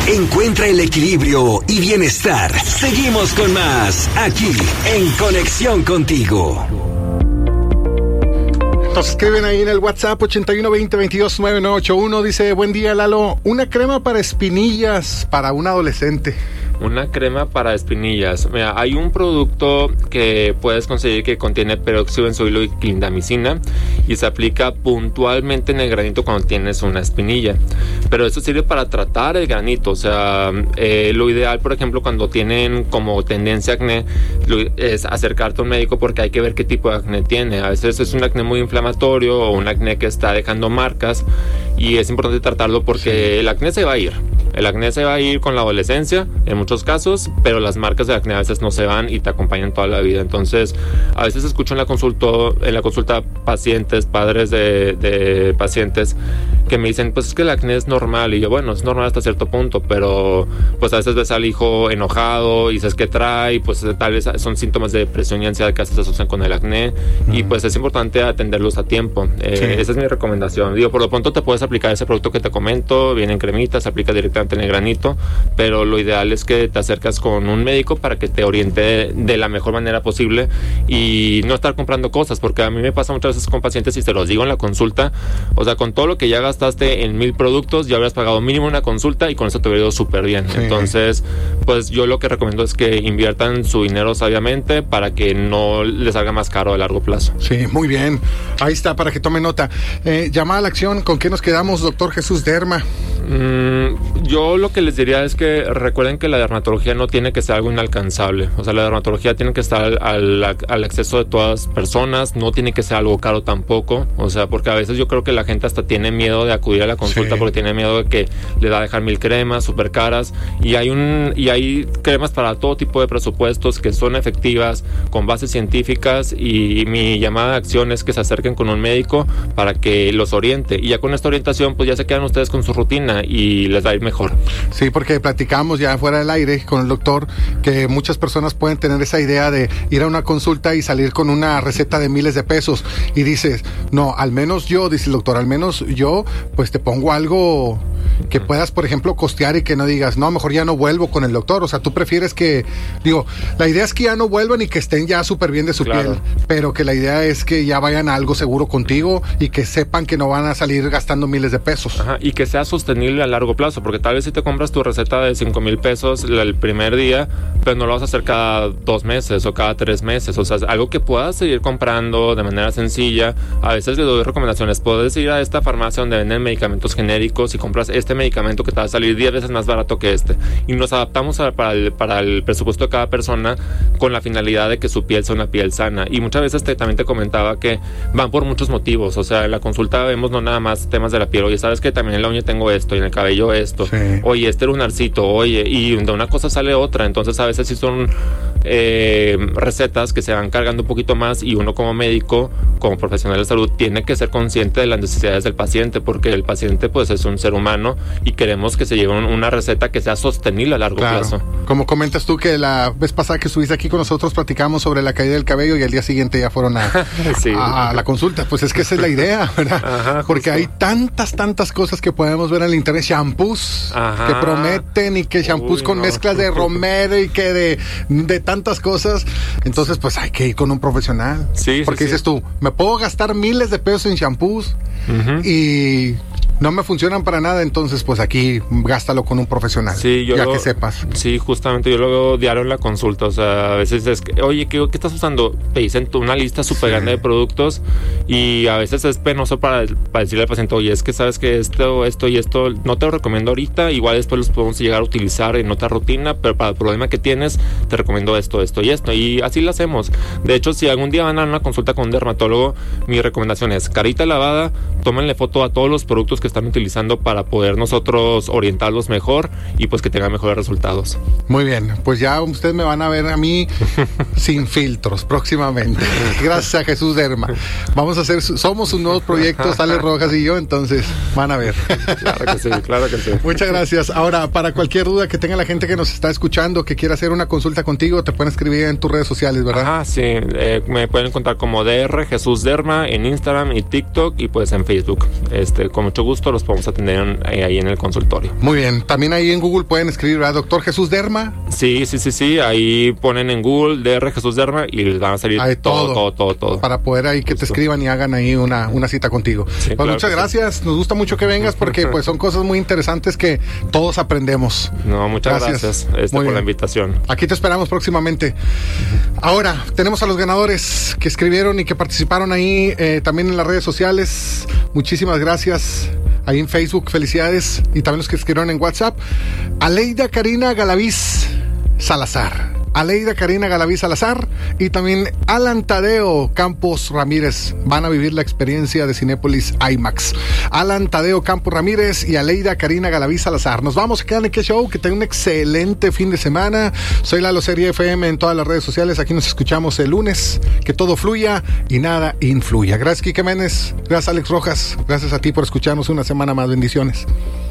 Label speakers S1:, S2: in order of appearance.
S1: Encuentra el equilibrio y bienestar. Seguimos con más, aquí, en Conexión Contigo.
S2: Nos escriben ahí en el WhatsApp 8120229981. Dice, buen día, Lalo. Una crema para espinillas para un adolescente.
S3: Una crema para espinillas. Mira, hay un producto que puedes conseguir que contiene peróxido de benzoilo y clindamicina y se aplica puntualmente en el granito cuando tienes una espinilla. Pero esto sirve para tratar el granito. O sea, lo ideal, por ejemplo, cuando tienen como tendencia a acné, es acercarte a un médico porque hay que ver qué tipo de acné tiene. A veces es un acné muy inflamatorio o un acné que está dejando marcas y es importante tratarlo porque el acné se va a ir. El acné se va a ir con la adolescencia, en muchos casos, pero las marcas de acné a veces no se van y te acompañan toda la vida. Entonces, a veces escucho en la consulta pacientes, padres de pacientes que me dicen, pues es que el acné es normal. Y yo, bueno, es normal hasta cierto punto, pero pues a veces ves al hijo enojado y dices que trae, pues tal vez son síntomas de depresión y ansiedad que a veces se asocian con el acné. Y pues es importante atenderlos a tiempo. Esa es mi recomendación. Digo, por lo pronto te puedes aplicar ese producto que te comento, viene en cremita, se aplica directamente en el granito, pero lo ideal es que te acercas con un médico para que te oriente de la mejor manera posible y no estar comprando cosas, porque a mí me pasa muchas veces con pacientes y te los digo en la consulta, o sea, con todo lo que ya gastaste en 1000 productos, ya habrías pagado mínimo una consulta y con eso te hubiera ido súper bien. Sí. Entonces, pues yo lo que recomiendo es que inviertan su dinero sabiamente para que no les salga más caro a largo plazo.
S2: Sí, muy bien. Ahí está, para que tome nota. Llamada a la acción, ¿con qué nos quedamos, doctor Jesús Derma?
S3: Yo lo que les diría es que recuerden que la dermatología no tiene que ser algo inalcanzable. O sea, la dermatología tiene que estar al acceso de todas personas, no tiene que ser algo caro tampoco. O sea, porque a veces yo creo que la gente hasta tiene miedo de acudir a la consulta porque tiene miedo de que le va a dejar 1000 cremas súper caras. Y hay cremas para todo tipo de presupuestos que son efectivas, con bases científicas, y mi llamada de acción es que se acerquen con un médico para que los oriente. Y ya con esta orientación, pues ya se quedan ustedes con su rutina y les va a ir mejor.
S2: Sí, porque platicamos ya fuera del aire con el doctor que muchas personas pueden tener esa idea de ir a una consulta y salir con una receta de miles de pesos y dices, no, al menos yo, dice el doctor, al menos yo, pues te pongo algo que puedas, por ejemplo, costear y que no digas, no, mejor ya no vuelvo con el doctor. O sea, tú prefieres que, digo, la idea es que ya no vuelvan y que estén ya súper bien de su piel, pero que la idea es que ya vayan a algo seguro contigo y que sepan que no van a salir gastando miles de pesos.
S3: Ajá, y que sea sostenible a largo plazo, porque tal vez si te compras tu receta de 5,000 pesos el primer día, pero no lo vas a hacer cada 2 meses o cada 3 meses. O sea, algo que puedas seguir comprando de manera sencilla. A veces les doy recomendaciones. Puedes ir a esta farmacia donde venden medicamentos genéricos y compras este medicamento que te va a salir 10 veces más barato que este. Y nos adaptamos para el presupuesto de cada persona con la finalidad de que su piel sea una piel sana. Y muchas veces también te comentaba que van por muchos motivos. O sea, en la consulta vemos no nada más temas de la piel. Oye, ¿sabes que también en la uña tengo esto y en el cabello esto? Sí. Oye, este lunarcito, oye, y de una cosa sale otra. Entonces a veces sí son recetas que se van cargando un poquito más, y uno como médico, como profesional de salud, tiene que ser consciente de las necesidades del paciente, porque el paciente pues es un ser humano y queremos que se lleve una receta que sea sostenible a largo plazo.
S2: Como comentas tú que la vez pasada que estuviste aquí con nosotros platicamos sobre la caída del cabello y al día siguiente ya fueron a la consulta. Pues es que esa es la idea, ¿verdad? Ajá, porque hay tantas cosas que podemos ver en el internet, shampoos que prometen, y que shampoos con mezclas de romero y que de tantas cosas. Entonces pues hay que ir con un profesional, porque dices tú, me puedo gastar miles de pesos en shampoos y no me funcionan para nada, entonces pues aquí gástalo con un profesional, que sepas.
S3: Sí, justamente yo lo veo diario en la consulta. O sea, a veces es que, oye, ¿qué estás usando? Te dicen una lista súper grande de productos, y a veces es penoso para decirle al paciente, oye, es que sabes que esto y esto no te lo recomiendo ahorita, igual después los podemos llegar a utilizar en otra rutina, pero para el problema que tienes te recomiendo esto y esto, y así lo hacemos. De hecho, si algún día van a una consulta con un dermatólogo, mi recomendación es carita lavada, tómenle foto a todos los productos que están utilizando para poder nosotros orientarlos mejor y pues que tengan mejores resultados.
S2: Muy bien, pues ya ustedes me van a ver a mí sin filtros próximamente. Gracias a Jesús Derma. Somos un nuevo proyecto, Sale Rojas y yo, entonces van a ver.
S3: Claro que sí.
S2: Muchas gracias. Ahora, para cualquier duda que tenga la gente que nos está escuchando, que quiera hacer una consulta contigo, te pueden escribir en tus redes sociales, ¿verdad?
S3: Ajá, sí. Me pueden encontrar como DR Jesús Derma en Instagram y TikTok, y pues en Facebook. Con mucho gusto gusto los podemos atender ahí en el consultorio.
S2: Muy bien, también ahí en Google pueden escribir a Dr. Jesús Derma.
S3: Sí, ahí ponen en Google DR Jesús Derma y les van a salir todo.
S2: Para poder ahí que te escriban y hagan ahí una cita contigo. Sí, pues claro, muchas gracias, nos gusta mucho que vengas porque pues son cosas muy interesantes que todos aprendemos.
S3: No, muchas gracias por la invitación.
S2: Aquí te esperamos próximamente. Ahora, tenemos a los ganadores que escribieron y que participaron ahí también en las redes sociales. Muchísimas gracias. Ahí en Facebook, felicidades. Y también los que escribieron en WhatsApp. Aleida Karina Galaviz Salazar. Y también Alan Tadeo Campos Ramírez van a vivir la experiencia de Cinépolis IMAX. Alan Tadeo Campos Ramírez y Aleida Karina Galaviz Salazar. Nos vamos a quedar en este show. Que tengan un excelente fin de semana. Soy Lalo Serie FM en todas las redes sociales. Aquí nos escuchamos el lunes. Que todo fluya y nada influya. Gracias, Quique Méndez. Gracias, Alex Rojas. Gracias a ti por escucharnos una semana más. Bendiciones.